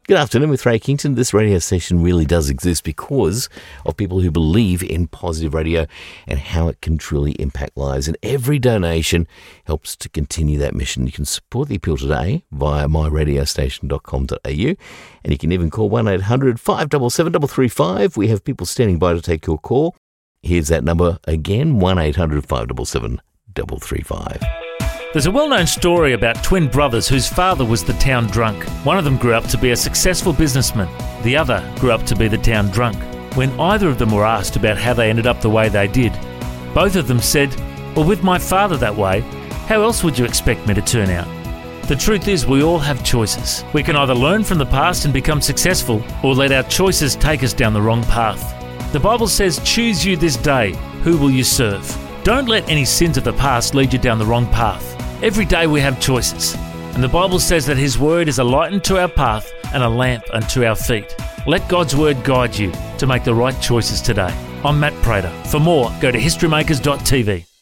Good afternoon with Ray Kington. This radio station really does exist because of people who believe in positive radio and how it can truly impact lives. And every donation helps to continue that mission. You can support the appeal today via myradiostation.com.au, and you can even call 1-800-577-335. We have people standing by to take your call. Here's that number again, 1-800-577-335. There's a well-known story about twin brothers whose father was the town drunk. One of them grew up to be a successful businessman. The other grew up to be the town drunk. When either of them were asked about how they ended up the way they did, both of them said, "Well, with my father that way, how else would you expect me to turn out?" The truth is, we all have choices. We can either learn from the past and become successful, or let our choices take us down the wrong path. The Bible says, "Choose you this day, who will you serve?" Don't let any sins of the past lead you down the wrong path. Every day we have choices, and the Bible says that His Word is a light unto our path and a lamp unto our feet. Let God's Word guide you to make the right choices today. I'm Matt Prater. For more, go to historymakers.tv.